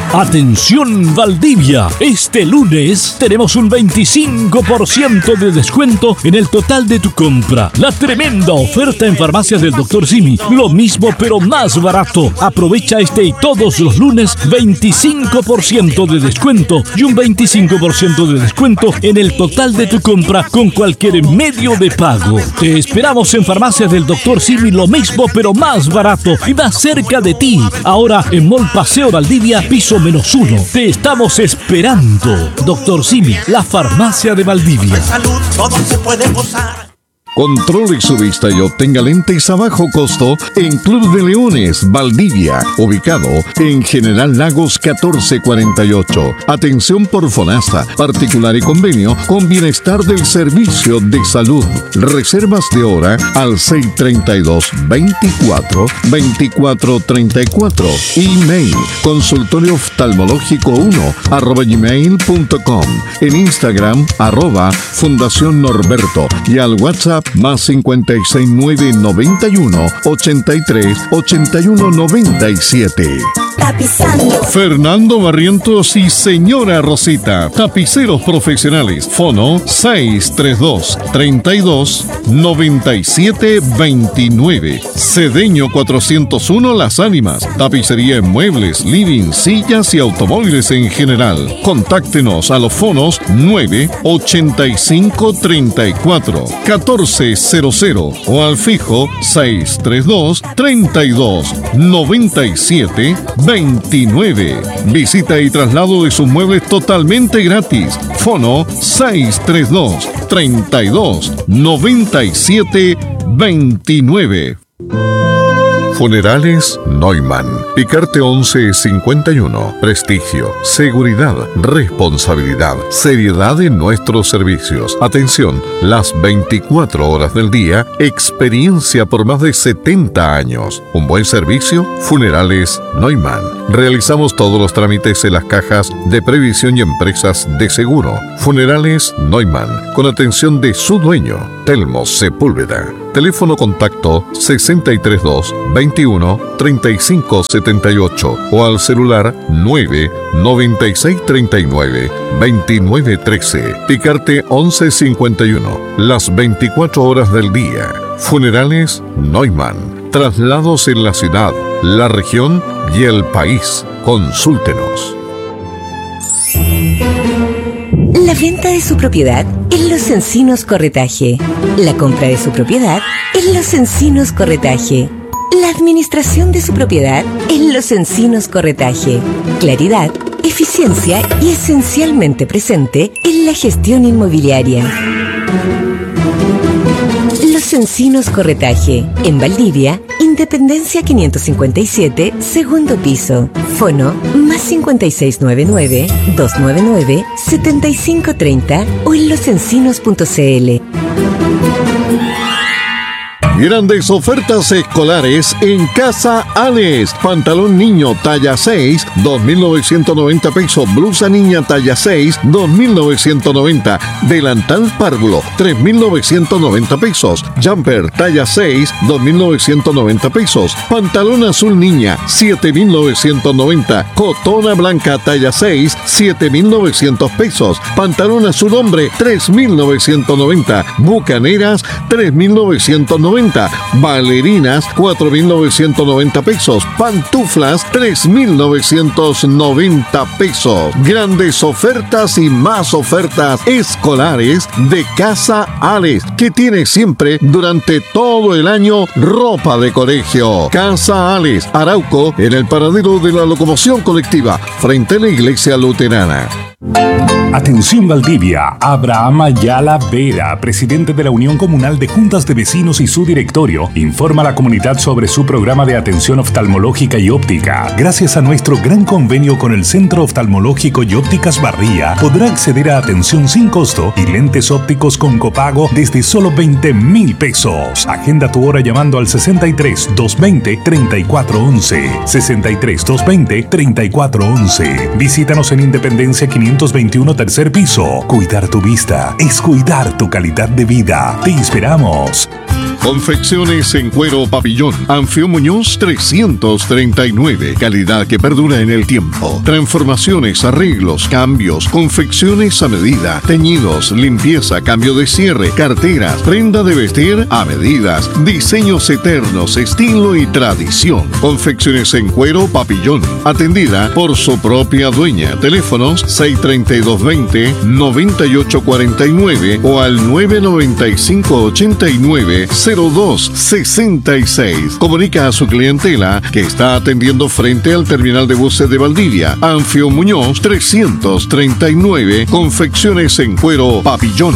Atención Valdivia, este lunes tenemos un 25% de descuento en el total de tu compra. La tremenda oferta en farmacias del Dr. Simi, lo mismo pero más barato. Aprovecha este y todos los lunes 25% de descuento y un 25% de descuento en el total de tu compra con cualquier medio de pago. Te esperamos en farmacias del Dr. Simi, lo mismo pero más barato y más cerca de ti. Ahora en Mall Paseo Valdivia, piso -1. Te estamos esperando. Dr. Simi, la farmacia de Valdivia. Salud, todo se puede gozar. Controle su vista y obtenga lentes a bajo costo en Club de Leones, Valdivia, ubicado en General Lagos 1448. Atención por FONASA, particular y convenio con Bienestar del Servicio de Salud. Reservas de hora al 632-24-2434. Email consultoriooftalmológico1@gmail.com. En Instagram @Fundación Norberto y al WhatsApp más 56991 83 81 97. Tapizando. Fernando Barrientos y señora Rosita, tapiceros profesionales. Fono 632 32 97 29. Cedeño 401 Las Ánimas. Tapicería en muebles, living, sillas y automóviles en general. Contáctenos a los fonos 985 34 1400 o al fijo 632 32 97 29. Visita y traslado de sus muebles totalmente gratis. Fono 632 32 97 29. Funerales Neumann, Picarte 1151. Prestigio, seguridad, responsabilidad, seriedad en nuestros servicios. Atención, las 24 horas del día, experiencia por más de 70 años. Un buen servicio, Funerales Neumann. Realizamos todos los trámites en las cajas de previsión y empresas de seguro. Funerales Neumann, con atención de su dueño, Telmo Sepúlveda. Teléfono contacto 632 21 35 78 o al celular 9 96 39 29 13. Picarte 1151. Las 24 horas del día. Funerales Neumann. Traslados en la ciudad, la región y el país. Consúltenos. La venta de su propiedad en Los Encinos Corretaje. La compra de su propiedad en Los Encinos Corretaje. La administración de su propiedad en Los Encinos Corretaje. Claridad, eficiencia y esencialmente presente en la gestión inmobiliaria. Los Encinos Corretaje, en Valdivia, Independencia 557, segundo piso. Fono más 5699 299 7530 o en losencinos.cl. Grandes ofertas escolares en Casa Ales. Pantalón niño talla 6, 2.990 pesos. Blusa niña talla 6, 2.990. Delantal párvulo, 3.990 pesos. Jumper talla 6, 2.990 pesos. Pantalón azul niña, 7.990. Cotona blanca talla 6, 7.900 pesos. Pantalón azul hombre, 3.990. Bucaneras, 3.990. Bailarinas, 4.990 pesos. Pantuflas, 3.990 pesos. Grandes ofertas y más ofertas escolares de Casa Ales, que tiene siempre durante todo el año ropa de colegio. Casa Ales, Arauco, en el paradero de la locomoción colectiva, frente a la iglesia luterana. Atención Valdivia, Abraham Ayala Vera, presidente de la Unión Comunal de Juntas de Vecinos y su directorio, informa a la comunidad sobre su programa de atención oftalmológica y óptica. Gracias a nuestro gran convenio con el Centro Oftalmológico y Ópticas Barría, podrá acceder a atención sin costo y lentes ópticos con copago desde solo 20,000 pesos. Agenda tu hora llamando al 63 220 3411. 63 220 3411. Visítanos en Independencia 521 tercer piso. Cuidar tu vista es cuidar tu calidad de vida. Te esperamos. Confecciones en cuero Papillón. Anfio Muñoz 339. Calidad que perdura en el tiempo. Transformaciones, arreglos, cambios, confecciones a medida, teñidos, limpieza, cambio de cierre, carteras, prenda de vestir a medidas, diseños eternos, estilo y tradición. Confecciones en cuero Papillón. Atendida por su propia dueña. Teléfonos 632-20-9849 o al 995-89-0266. Comunica a su clientela que está atendiendo frente al terminal de buses de Valdivia. Anfio Muñoz 339. Confecciones en cuero Papillón.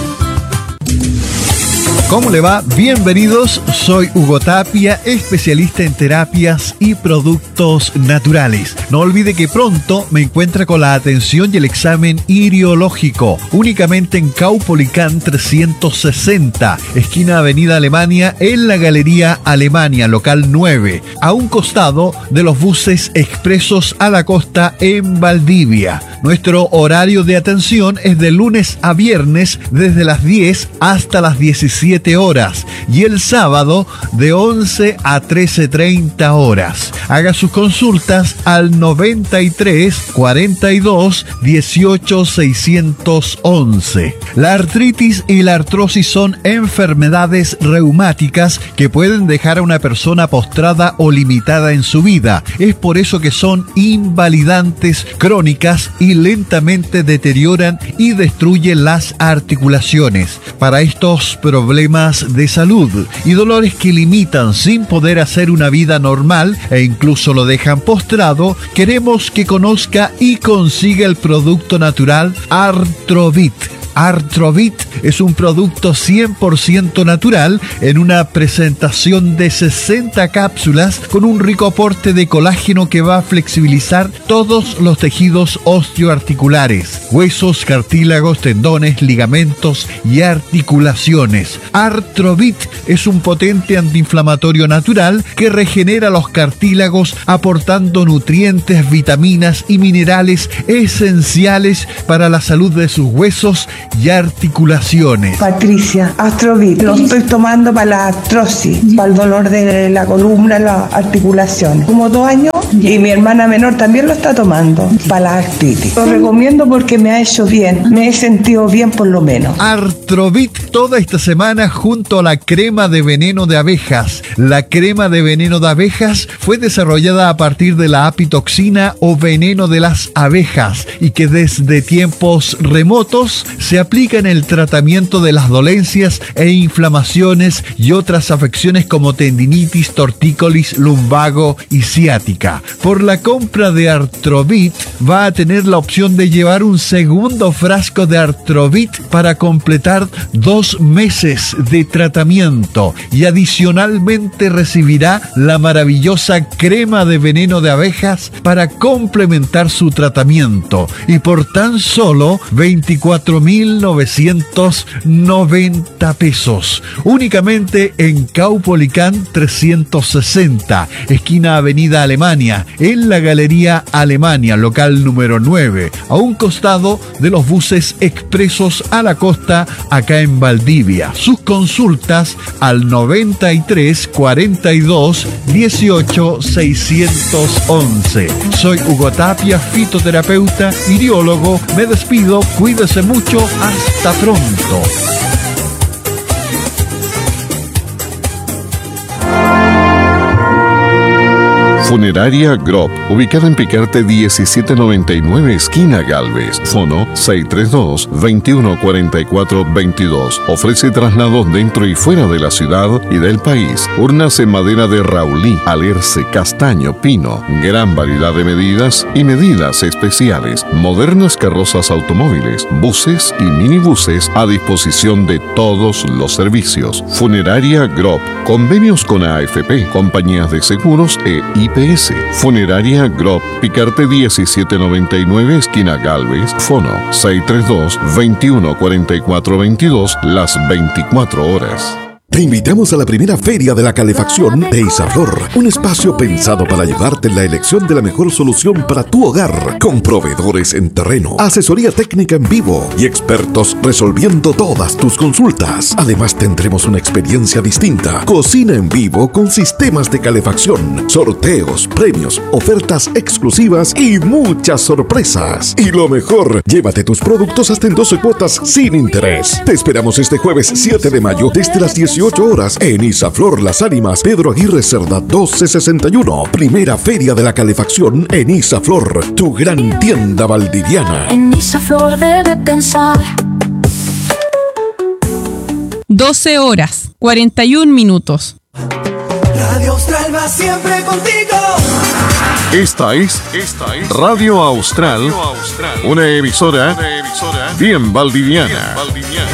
¿Cómo le va? Bienvenidos, soy Hugo Tapia, especialista en terapias y productos naturales. No olvide que pronto me encuentra con la atención y el examen iriológico, únicamente en Caupolicán 360, esquina Avenida Alemania, en la Galería Alemania, local 9, a un costado de los buses expresos a la costa en Valdivia. Nuestro horario de atención es de lunes a viernes desde las 10 hasta las 17 horas y el sábado de 11 a 13:30 horas. Haga sus consultas al 93 42 18 611. La artritis y la artrosis son enfermedades reumáticas que pueden dejar a una persona postrada o limitada en su vida. Es por eso que son invalidantes crónicas y lentamente deterioran y destruyen las articulaciones. Para estos problemas de salud y dolores que limitan sin poder hacer una vida normal e incluso lo dejan postrado, queremos que conozca y consiga el producto natural Artrovit. Artrovit es un producto 100% natural en una presentación de 60 cápsulas con un rico aporte de colágeno que va a flexibilizar todos los tejidos osteoarticulares, huesos, cartílagos, tendones, ligamentos y articulaciones. Artrovit es un potente antiinflamatorio natural que regenera los cartílagos aportando nutrientes, vitaminas y minerales esenciales para la salud de sus huesos y articulaciones. Patricia, Artrovit, lo estoy tomando para la artrosis, para el dolor de la columna, las articulaciones. Como 2 años y mi hermana menor también lo está tomando para la artritis. Lo recomiendo porque me ha hecho bien, me he sentido bien por lo menos. Artrovit toda esta semana junto a la crema de veneno de abejas. La crema de veneno de abejas fue desarrollada a partir de la apitoxina o veneno de las abejas y que desde tiempos remotos se aplica en el tratamiento de las dolencias e inflamaciones y otras afecciones como tendinitis, tortícolis, lumbago y ciática. Por la compra de Artrovit va a tener la opción de llevar un segundo frasco de Artrovit para completar 2 meses de tratamiento y adicionalmente recibirá la maravillosa crema de veneno de abejas para complementar su tratamiento y por tan solo 24.990 pesos. Únicamente en Caupolicán 360, esquina Avenida Alemania, en la Galería Alemania, local número 9, a un costado de los buses expresos a la costa, acá en Valdivia. Sus consultas al 93 42 18 611. Soy Hugo Tapia, fitoterapeuta, iriólogo. Me despido, cuídese mucho, hasta pronto. Funeraria Grob, ubicada en Picarte 1799, esquina Galvez. Fono 632-2144-22. Ofrece traslados dentro y fuera de la ciudad y del país. Urnas en madera de raulí, alerce, castaño, pino. Gran variedad de medidas y medidas especiales. Modernas carrozas automóviles, buses y minibuses a disposición de todos los servicios. Funeraria Grob. Convenios con AFP, compañías de seguros e IPS. Funeraria Grob, Picarte 1799, esquina Galvez. Fono 632-2144-22, las 24 horas. Te invitamos a la primera Feria de la Calefacción de Isaflor, un espacio pensado para ayudarte en la elección de la mejor solución para tu hogar, con proveedores en terreno, asesoría técnica en vivo y expertos resolviendo todas tus consultas. Además tendremos una experiencia distinta, cocina en vivo con sistemas de calefacción, sorteos, premios, ofertas exclusivas y muchas sorpresas. Y lo mejor, llévate tus productos hasta en 12 cuotas sin interés. Te esperamos este jueves 7 de mayo desde las 18 horas en Isaflor Las Ánimas, Pedro Aguirre Cerda 1261. Primera Feria de la Calefacción en Isaflor, tu gran tienda valdiviana. En Isaflor debe pensar. 12 horas, 41 minutos. Radio Austral va siempre contigo. Esta es Radio Austral, una emisora bien valdiviana.